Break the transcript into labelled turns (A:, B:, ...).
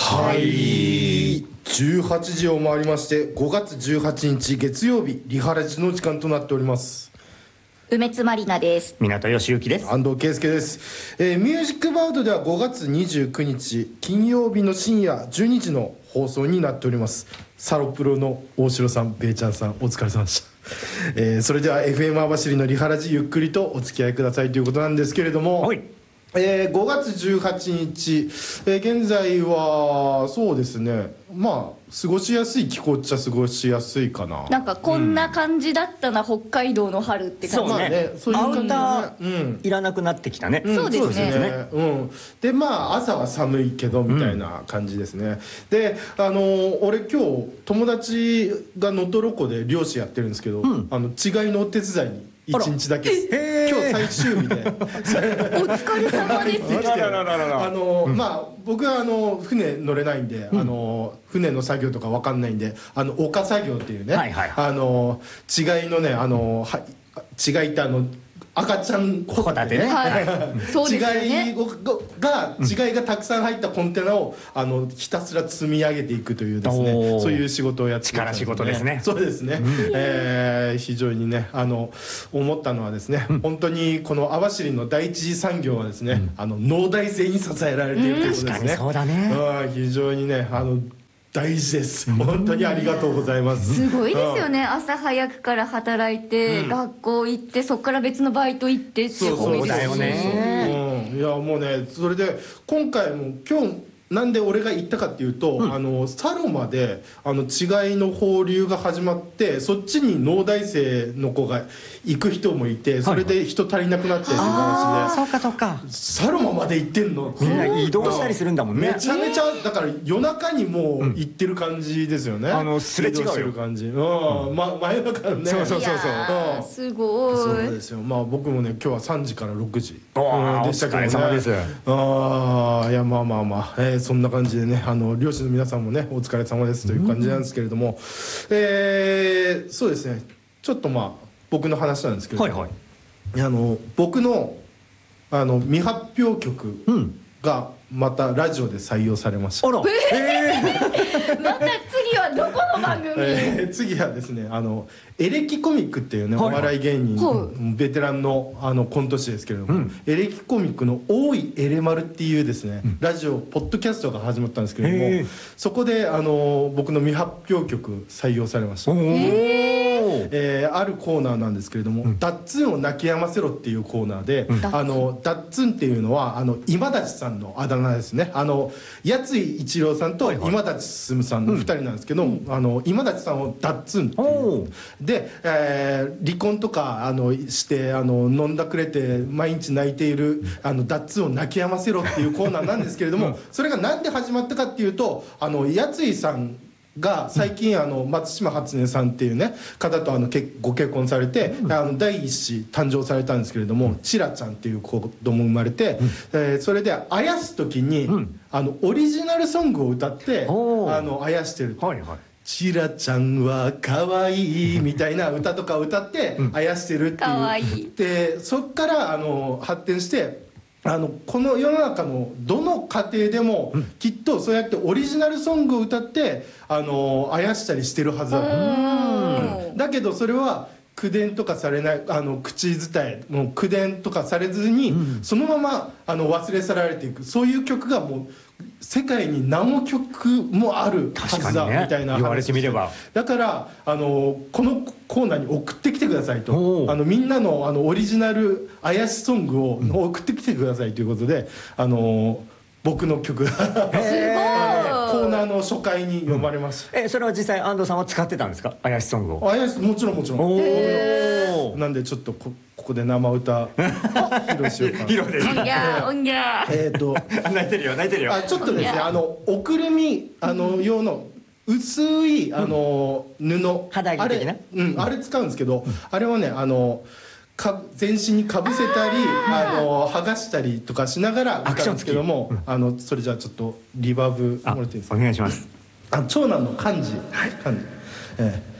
A: はい、18時を回りまして5月18日月曜日リハラジの時間となっております。
B: 梅津まりなです。
C: 港義之です。
A: 安藤圭介です。ミュージックバードでは5月29日金曜日の深夜12時の放送になっております。サロプロの大城さん、ベイちゃんさん、お疲れ様でした。それでは FM 網走のリハラジゆっくりとお付き合いくださいということなんですけれども、5月18日、現在はそうですね、まあ過ごしやすい気候っちゃ過ごしやすいかな。
B: なんかこんな感じだったな、北海道の春って感じ。
C: そうね、
A: そういう感じ
C: アウターいらなくなってきたね。
B: そうですね。
A: でまあ朝は寒いけどみたいな感じですね。で俺今日友達が能取湖で漁師やってるんですけど、稚貝のお手伝いに1日だけ今日最終日でお
B: 疲れ様です。
A: まあ僕は船乗れないんで、船の作業とか分かんないんで丘作業っていうね、稚貝のね稚貝って赤ちゃんホタテね、稚貝がたくさん入ったコンテナをひたすら積み上げていくというですね、そういう仕事をやって
C: 力仕事ですね。
A: そうですね。非常にね思ったのはですね、本当にこの網走の第一次産業はですね農大生に支えられているということですね。
C: そうだね。
A: 非常にね大事です。本当にありがとうございます。
B: すごいですよね。朝早くから働いて、学校行って、そこから別のバイト行ってっていう。
C: そうだよね。
A: いやもうね、それで今回も今日なんで俺が行ったかっていうと、サロマで稚貝の放流が始まって、そっちに農大生の子が行く人もいて、それで人足りなくなってっていう話で、
C: そうかそうか、
A: サロマまで行ってんの、
C: みんな移動したりするんだもんね。
A: めちゃめちゃだから夜中にもう行ってる感じですよね。
C: すれ違うよ
A: 感じ。真夜中ね。
C: そう
B: すごい。
A: そうですよ。まあ僕もね今日は3時から6時でしたけどね。
C: お疲れ様です。
A: いやまあそんな感じでね漁師の皆さんもねお疲れ様ですという感じなんですけれども、そうですね、ちょっとまあ僕の話なんですけれども、僕の未発表曲がまたラジオで採用されました。
B: また次はどこの番組？
A: 次はですねエレキコミックっていうねお笑い芸人ベテランのコント師ですけれども、エレキコミックの大井エレマルっていうですねラジオポッドキャストが始まったんですけれども、そこで僕の未発表曲採用されました。あるコーナーなんですけれども「ダッツンを泣き止ませろ」っていうコーナーで、ダッツンっていうのは今立さんのあだ名ですね。やつい一郎さんと今立進さんの2人なんですけど、今立さんをダッツンっていうで、離婚とかして飲んだくれて毎日泣いているダッツンを泣き止ませろっていうコーナーなんですけれども、それが何で始まったかっていうとやついさんが最近松島初音さんっていうね方とご結婚されて、第一子誕生されたんですけれども、チラちゃんっていう子供生まれて、それであやす時にオリジナルソングを歌ってあやしてる。チラちゃんはかわいいみたいな歌とかを歌ってあやしてるっていう。でそっから発展してこの世の中のどの家庭でもきっとそうやってオリジナルソングを歌ってあやしたりしてるはずだ。だけどそれは口伝とかされない、口伝えもう口伝とかされずに、そのまま忘れ去られていく、そういう曲がもう世界に何億曲もあるはずだみたいな話。
C: 言われてみれば。
A: だからこのコーナーに送ってきてくださいと、みんなのオリジナルあやしソングを送ってきてくださいということで僕の曲がコーナーの初回に読まれました。
C: それは実際安藤さんは使ってたんですか、あやしソングを？
A: あやしもちろん。なんでちょっとここで生歌披露しようかな。
C: 披露です。
B: おんぎゃ
C: 泣いてるよ泣いてるよ。
A: ちょっとですねおくるみ用の薄い布、
C: 肌着的な
A: あれ使うんですけど、あれはね全身にかぶせたり剥がしたりとかしながら歌うんですけども、それじゃあちょっとリバーブもらっていいですか？
C: お願いします。
A: 長男の幹事。